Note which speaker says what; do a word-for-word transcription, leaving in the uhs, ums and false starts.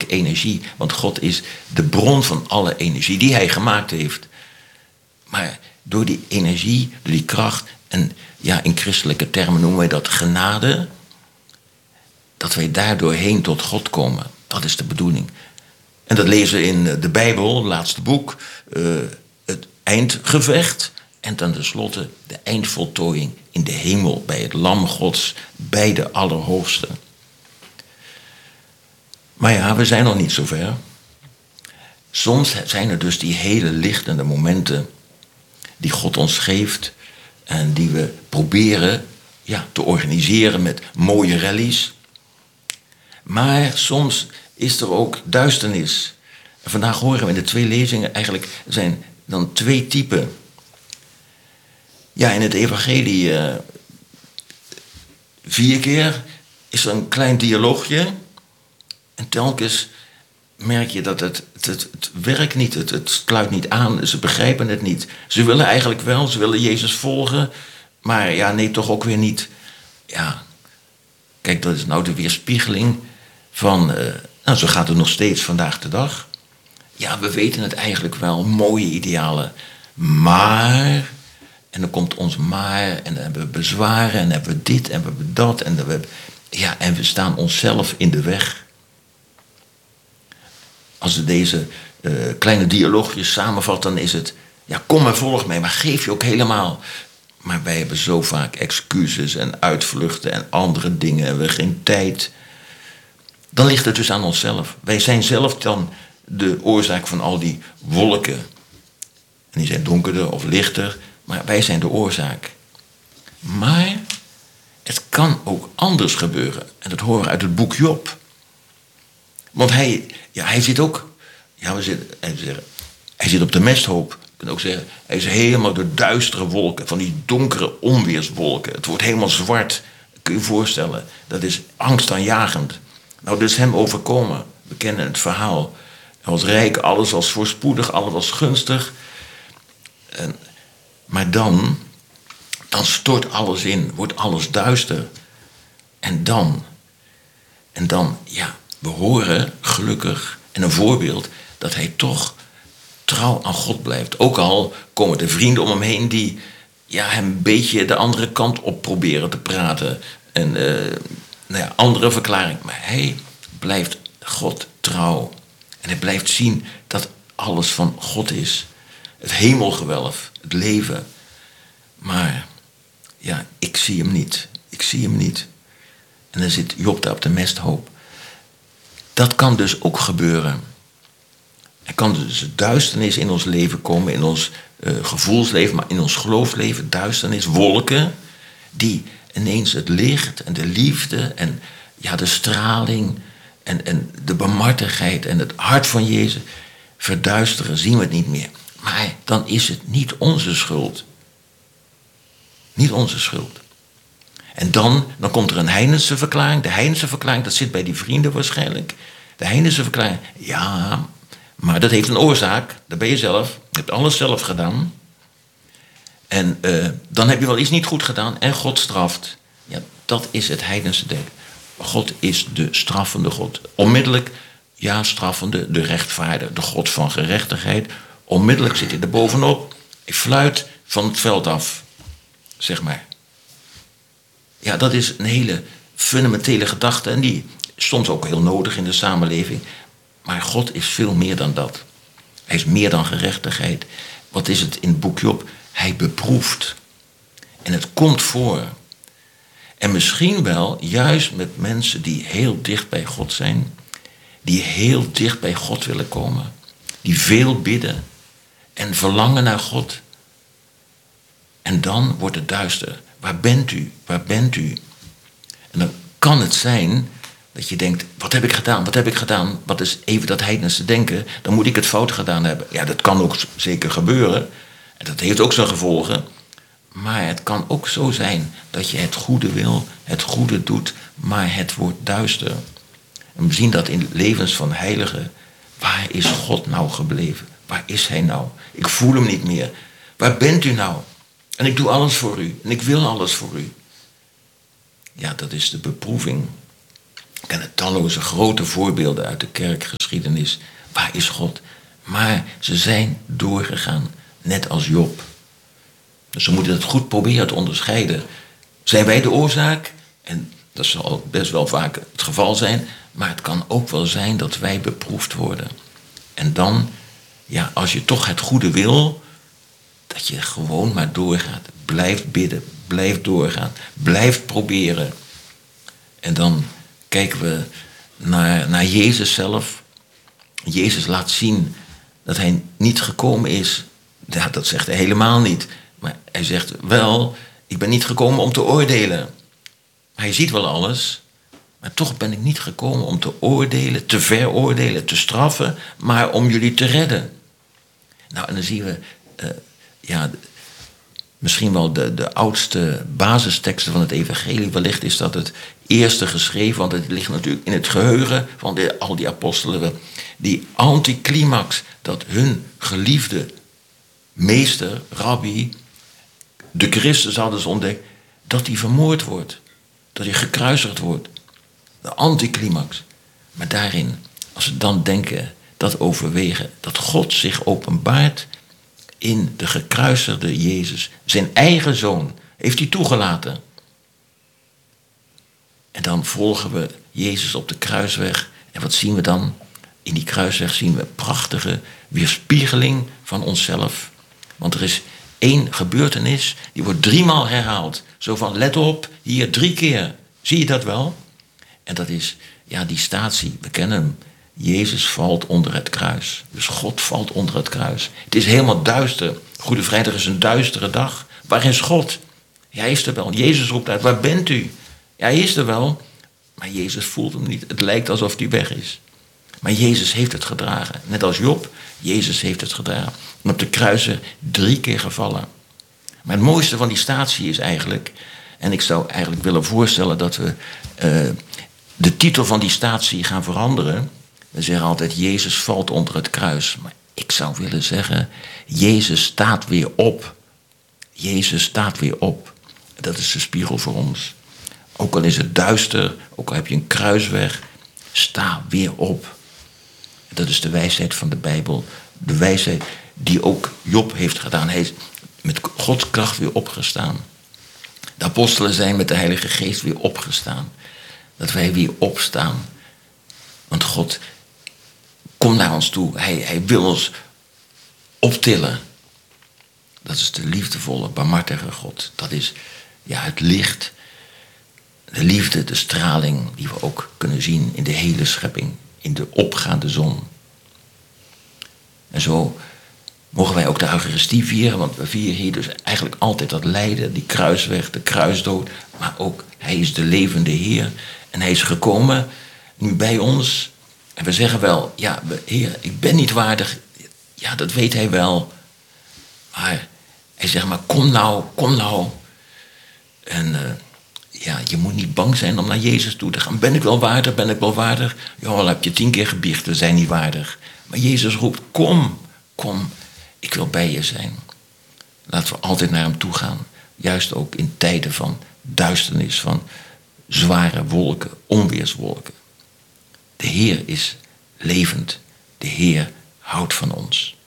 Speaker 1: energie. Want God is de bron van alle energie die hij gemaakt heeft. Maar door die energie, door die kracht, en ja, in christelijke termen noemen wij dat genade, dat wij daardoor heen tot God komen. Dat is de bedoeling. En dat lezen we in de Bijbel, het laatste boek, uh, het eindgevecht. En dan tenslotte de eindvoltooiing in de hemel, bij het Lam Gods, bij de Allerhoogste. Maar ja, we zijn nog niet zo ver. Soms zijn er dus die hele lichtende momenten die God ons geeft en die we proberen ja, te organiseren met mooie rallies. Maar soms is er ook duisternis. En vandaag horen we in de twee lezingen eigenlijk zijn dan twee typen. Ja, in het evangelie uh, vier keer is er een klein dialoogje. En telkens merk je dat het, het, het, het werkt niet, het, het sluit niet aan, ze begrijpen het niet. Ze willen eigenlijk wel, ze willen Jezus volgen, maar ja, nee, toch ook weer niet. Ja, kijk, dat is nou de weerspiegeling van, uh, nou, zo gaat het nog steeds vandaag de dag. Ja, we weten het eigenlijk wel, mooie idealen, maar, en dan komt ons maar, en dan hebben we bezwaren, en dan hebben we dit, en we hebben dat, en dan we, ja, en we staan onszelf in de weg. Als we deze uh, kleine dialoogjes samenvatten, dan is het, ja, kom maar, volg mij, maar geef je ook helemaal. Maar wij hebben zo vaak excuses en uitvluchten en andere dingen, en we hebben geen tijd. Dan ligt het dus aan onszelf. Wij zijn zelf dan de oorzaak van al die wolken. En die zijn donkerder of lichter, maar wij zijn de oorzaak. Maar het kan ook anders gebeuren. En dat horen we uit het boek Job. Want hij, ja, hij zit ook, ja, we zitten, zeggen, hij zit op de mesthoop. Je kunt ook zeggen, hij is helemaal door duistere wolken, van die donkere onweerswolken. Het wordt helemaal zwart, kun je je voorstellen. Dat is angstaanjagend. Nou, dus hem overkomen. We kennen het verhaal. Hij was rijk, alles was voorspoedig, alles was gunstig. En, maar dan, dan stort alles in, wordt alles duister. En dan, en dan, ja... We horen gelukkig, en een voorbeeld, dat hij toch trouw aan God blijft. Ook al komen de vrienden om hem heen die ja, hem een beetje de andere kant op proberen te praten. En uh, nou ja, andere verklaring. Maar hij blijft God trouw. En hij blijft zien dat alles van God is. Het hemelgewelf, het leven. Maar ja, ik zie hem niet. Ik zie hem niet. En dan zit Job daar op de mesthoop. Dat kan dus ook gebeuren. Er kan dus duisternis in ons leven komen, in ons uh, gevoelsleven, maar in ons geloofsleven, duisternis, wolken, die ineens het licht en de liefde en ja, de straling en, en de barmhartigheid en het hart van Jezus verduisteren, zien we het niet meer. Maar dan is het niet onze schuld. Niet onze schuld. En dan, dan komt er een heidense verklaring. De heidense verklaring, dat zit bij die vrienden waarschijnlijk. De heidense verklaring, ja, maar dat heeft een oorzaak. Dat ben je zelf. Je hebt alles zelf gedaan. En uh, dan heb je wel iets niet goed gedaan en God straft. Ja, dat is het heidense denken. God is de straffende God. Onmiddellijk, ja, straffende, de rechtvaardige, de God van gerechtigheid. Onmiddellijk zit hij er bovenop. Hij fluit van het veld af, zeg maar. Ja, dat is een hele fundamentele gedachte en die is soms ook heel nodig in de samenleving. Maar God is veel meer dan dat. Hij is meer dan gerechtigheid. Wat is het in het boek Job? Hij beproeft. En het komt voor. En misschien wel juist met mensen die heel dicht bij God zijn. Die heel dicht bij God willen komen. Die veel bidden. En verlangen naar God. En dan wordt het duister. Waar bent u? Waar bent u? En dan kan het zijn dat je denkt, wat heb ik gedaan? Wat heb ik gedaan? Wat is even dat heidense denken? Dan moet ik het fout gedaan hebben. Ja, dat kan ook zeker gebeuren. En dat heeft ook zijn gevolgen. Maar het kan ook zo zijn dat je het goede wil, het goede doet, maar het wordt duister. En we zien dat in levens van heiligen. Waar is God nou gebleven? Waar is hij nou? Ik voel hem niet meer. Waar bent u nou? En ik doe alles voor u. En ik wil alles voor u. Ja, dat is de beproeving. kennen talloze grote voorbeelden uit de kerkgeschiedenis. Waar is God? Maar ze zijn doorgegaan, net als Job. Dus we moeten het goed proberen te onderscheiden. Zijn wij de oorzaak? En dat zal best wel vaak het geval zijn. Maar het kan ook wel zijn dat wij beproefd worden. En dan, ja, als je toch het goede wil, dat je gewoon maar doorgaat. Blijft bidden, blijft doorgaan, blijft proberen. En dan kijken we naar, naar Jezus zelf. Jezus laat zien dat hij niet gekomen is. Ja, dat zegt hij helemaal niet. Maar hij zegt wel, ik ben niet gekomen om te oordelen. Hij ziet wel alles, maar toch ben ik niet gekomen om te oordelen, te veroordelen, te straffen, maar om jullie te redden. Nou, en dan zien we, uh, ja, misschien wel de, de oudste basisteksten van het evangelie. Wellicht is dat het eerste geschreven, want het ligt natuurlijk in het geheugen van de, al die apostelen. Die anticlimax, dat hun geliefde meester, rabbi, de Christus hadden ze ontdekt, dat hij vermoord wordt. Dat hij gekruisigd wordt. De anticlimax. Maar daarin, als we dan denken, dat overwegen, dat God zich openbaart in de gekruisigde Jezus. Zijn eigen zoon heeft hij toegelaten. En dan volgen we Jezus op de kruisweg. En wat zien we dan? In die kruisweg zien we een prachtige weerspiegeling van onszelf. Want er is één gebeurtenis, die wordt driemaal herhaald. Zo van, let op, hier drie keer. Zie je dat wel? En dat is, ja, die statie, we kennen hem. Jezus valt onder het kruis. Dus God valt onder het kruis. Het is helemaal duister. Goede Vrijdag is een duistere dag. Waar is God? Ja, hij is er wel. Jezus roept uit, waar bent u? Ja, hij is er wel. Maar Jezus voelt hem niet. Het lijkt alsof hij weg is. Maar Jezus heeft het gedragen. Net als Job, Jezus heeft het gedragen. En op de kruisen drie keer gevallen. Maar het mooiste van die statie is eigenlijk, en ik zou eigenlijk willen voorstellen dat we uh, de titel van die statie gaan veranderen. We zeggen altijd, Jezus valt onder het kruis. Maar ik zou willen zeggen, Jezus staat weer op. Jezus staat weer op. Dat is de spiegel voor ons. Ook al is het duister, ook al heb je een kruisweg, sta weer op. Dat is de wijsheid van de Bijbel. De wijsheid die ook Job heeft gedaan. Hij is met Gods kracht weer opgestaan. De apostelen zijn met de Heilige Geest weer opgestaan. Dat wij weer opstaan. Want God komt naar ons toe. Hij, hij wil ons optillen. Dat is de liefdevolle, barmhartige God. Dat is, ja, het licht, de liefde, de straling die we ook kunnen zien in de hele schepping. In de opgaande zon. En zo mogen wij ook de Eucharistie vieren, want we vieren hier dus eigenlijk altijd dat lijden, die kruisweg, de kruisdood. Maar ook, hij is de levende Heer. En hij is gekomen nu bij ons. En we zeggen wel, ja, Heer, ik ben niet waardig. Ja, dat weet hij wel. Maar hij zegt, maar kom nou, kom nou. En uh, ja, je moet niet bang zijn om naar Jezus toe te gaan. Ben ik wel waardig, ben ik wel waardig? Ja, al heb je tien keer gebiecht, we zijn niet waardig. Maar Jezus roept, kom, kom, ik wil bij je zijn. Laten we altijd naar hem toe gaan. Juist ook in tijden van duisternis, van zware wolken, onweerswolken. De Heer is levend. De Heer houdt van ons.